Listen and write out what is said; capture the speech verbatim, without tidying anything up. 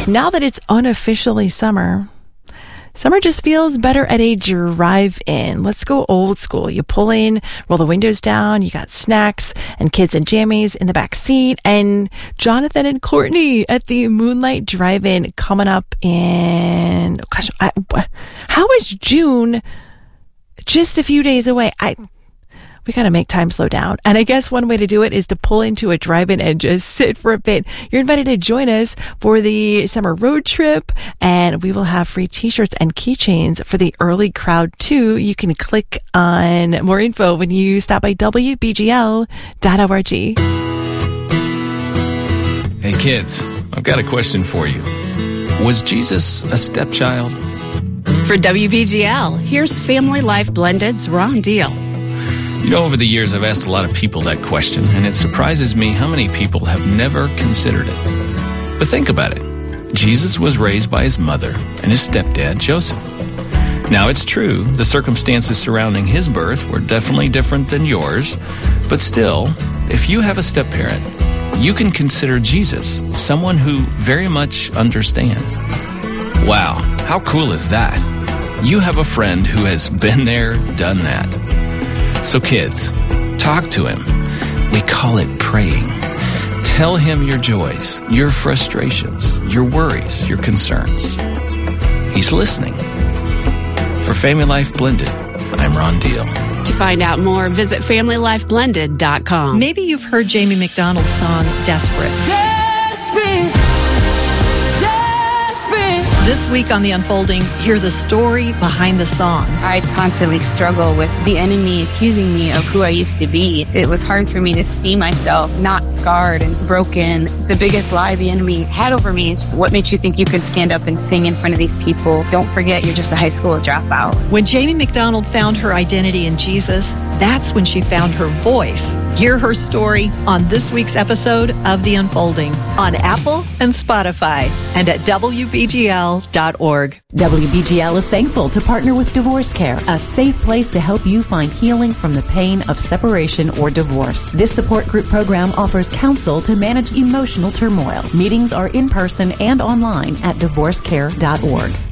Now that it's unofficially summer, summer just feels better at a drive-in. Let's go old school. You pull in, roll the windows down, you got snacks and kids and jammies in the back seat, and Jonathan and Courtney at the Moonlight Drive-In coming up in, gosh, I, how is June just a few days away? I... We got to make time slow down. And I guess one way to do it is to pull into a drive-in and just sit for a bit. You're invited to join us for the summer road trip, and we will have free t-shirts and keychains for the early crowd too. You can click on more info when you stop by W B G L dot org. Hey kids, I've got a question for you. Was Jesus a stepchild? For W B G L, here's Family Life Blended's Ron Deal. You know, over the years, I've asked a lot of people that question, and it surprises me how many people have never considered it. But think about it. Jesus was raised by his mother and his stepdad, Joseph. Now, it's true, the circumstances surrounding his birth were definitely different than yours, but still, if you have a step-parent, you can consider Jesus someone who very much understands. Wow, how cool is that? You have a friend who has been there, done that. So kids, talk to him. We call it praying. Tell him your joys, your frustrations, your worries, your concerns. He's listening. For Family Life Blended, I'm Ron Deal. To find out more, visit family life blended dot com. Maybe you've heard Jamie McDonald's song, Desperate. Desperate. This week on The Unfolding, hear the story behind the song. I constantly struggle with the enemy accusing me of who I used to be. It was hard for me to see myself not scarred and broken. The biggest lie the enemy had over me is, what makes you think you could stand up and sing in front of these people? Don't forget, you're just a high school dropout. When Jamie McDonald found her identity in Jesus, that's when she found her voice. Hear her story on this week's episode of The Unfolding on Apple and Spotify and at W B G L dot org. W B G L is thankful to partner with Divorce Care, a safe place to help you find healing from the pain of separation or divorce. This support group program offers counsel to manage emotional turmoil. Meetings are in person and online at divorce care dot org.